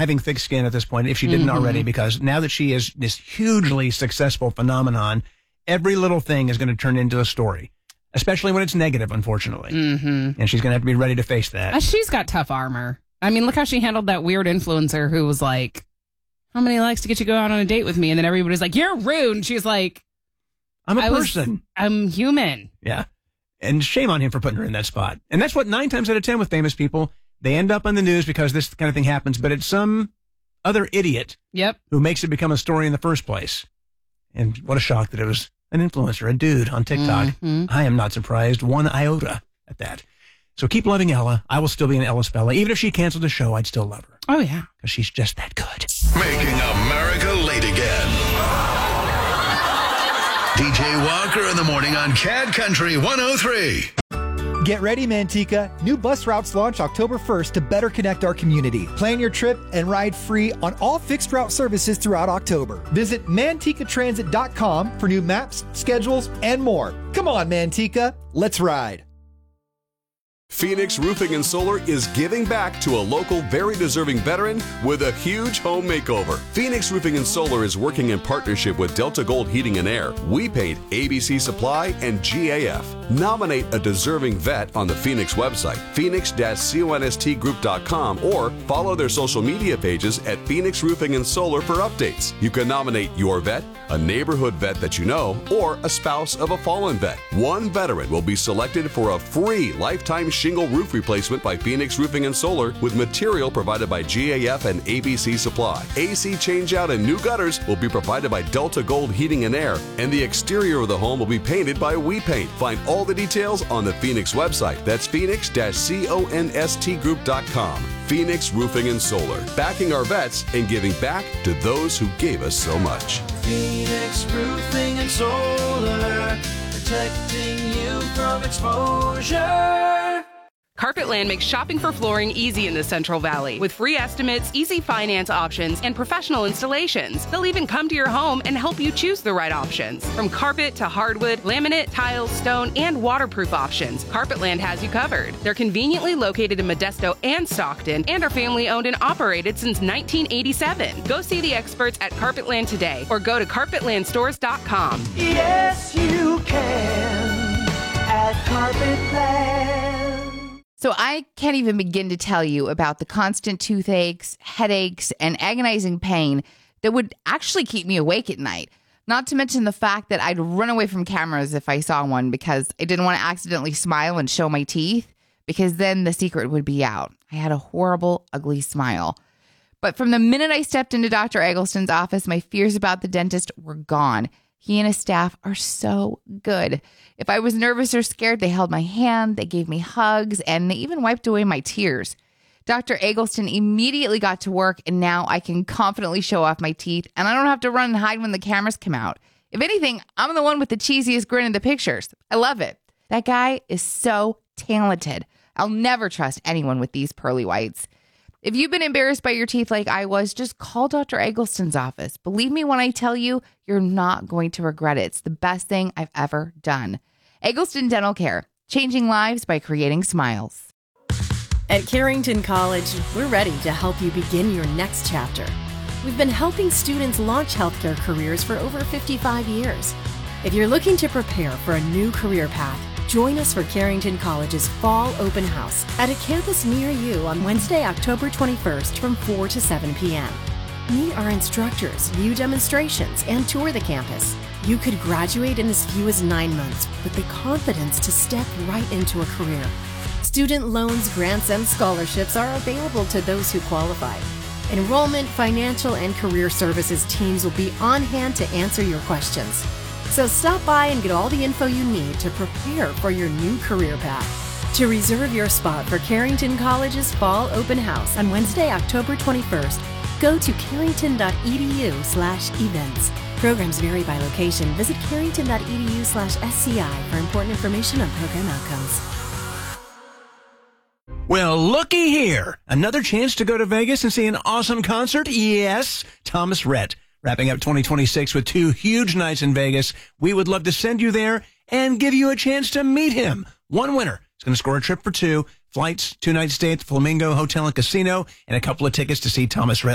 having thick skin at this point, if she didn't already, because now that she is this hugely successful phenomenon, every little thing is going to turn into a story, especially when it's negative, unfortunately. And she's going to have to be ready to face that. She's got tough armor. I mean, look how she handled that weird influencer who was like, how many likes to get you to go out on a date with me? And then everybody's like, you're rude. And she's like, I'm a person. I'm human. Yeah. And shame on him for putting her in that spot. And that's what 9 times out of 10 with famous people, they end up on the news because this kind of thing happens, but it's some other idiot who makes it become a story in the first place. And what a shock that it was an influencer, a dude on TikTok. I am not surprised one iota at that. So keep loving Ella. I will still be an Ellis fella. Even if she canceled the show, I'd still love her. Oh, yeah. Because she's just that good. Making America late again. DJ Walker in the morning on Cat Country 103. Get ready, Manteca. New bus routes launch October 1st to better connect our community. Plan your trip and ride free on all fixed route services throughout October. Visit MantecaTransit.com for new maps, schedules, and more. Come on, Manteca. Let's ride. Phoenix Roofing and Solar is giving back to a local, very deserving veteran with a huge home makeover. Phoenix Roofing and Solar is working in partnership with Delta Gold Heating and Air, We Paint, ABC Supply, and GAF. Nominate a deserving vet on the Phoenix website, phoenix-constgroup.com, or follow their social media pages at Phoenix Roofing and Solar for updates. You can nominate your vet, a neighborhood vet that you know, or a spouse of a fallen vet. One veteran will be selected for a free lifetime shingle roof replacement by Phoenix Roofing and Solar with material provided by GAF and ABC Supply. AC changeout and new gutters will be provided by Delta Gold Heating and Air, and the exterior of the home will be painted by We Paint. Find all the details on the Phoenix website. That's phoenix-constgroup.com. Phoenix Roofing and Solar, backing our vets and giving back to those who gave us so much. Phoenix Roofing and Solar, protecting you from exposure. Carpetland makes shopping for flooring easy in the Central Valley with free estimates, easy finance options, and professional installations. They'll even come to your home and help you choose the right options. From carpet to hardwood, laminate, tiles, stone, and waterproof options, Carpetland has you covered. They're conveniently located in Modesto and Stockton and are family owned and operated since 1987. Go see the experts at Carpetland today or go to carpetlandstores.com. Yes, you can at Carpetland. So I can't even begin to tell you about the constant toothaches, headaches, and agonizing pain that would actually keep me awake at night. Not to mention the fact that I'd run away from cameras if I saw one because I didn't want to accidentally smile and show my teeth, because then the secret would be out. I had a horrible, ugly smile. But from the minute I stepped into Dr. Eggleston's office, my fears about the dentist were gone. He and his staff are so good. If I was nervous or scared, they held my hand, they gave me hugs, and they even wiped away my tears. Dr. Eggleston immediately got to work, and now I can confidently show off my teeth, and I don't have to run and hide when the cameras come out. If anything, I'm the one with the cheesiest grin in the pictures. I love it. That guy is so talented. I'll never trust anyone with these pearly whites. If you've been embarrassed by your teeth like I was, just call Dr. Eggleston's office. Believe me when I tell you, you're not going to regret it. It's the best thing I've ever done. Eggleston Dental Care, changing lives by creating smiles. At Carrington College, we're ready to help you begin your next chapter. We've been helping students launch healthcare careers for over 55 years. If you're looking to prepare for a new career path, join us for Carrington College's Fall Open House at a campus near you on Wednesday, October 21st from 4 to 7 p.m. Meet our instructors, view demonstrations, and tour the campus. You could graduate in as few as 9 months with the confidence to step right into a career. Student loans, grants, and scholarships are available to those who qualify. Enrollment, financial, and career services teams will be on hand to answer your questions. So stop by and get all the info you need to prepare for your new career path. To reserve your spot for Carrington College's Fall Open House on Wednesday, October 21st, go to carrington.edu/events. Programs vary by location. Visit carrington.edu/SCI for important information on program outcomes. Well, looky here. Another chance to go to Vegas and see an awesome concert? Yes, Thomas Rhett. Wrapping up 2026 with 2 huge nights in Vegas. We would love to send you there and give you a chance to meet him. One winner is going to score a trip for 2, flights, 2-night stay at the Flamingo Hotel and Casino, and a couple of tickets to see Thomas Rhett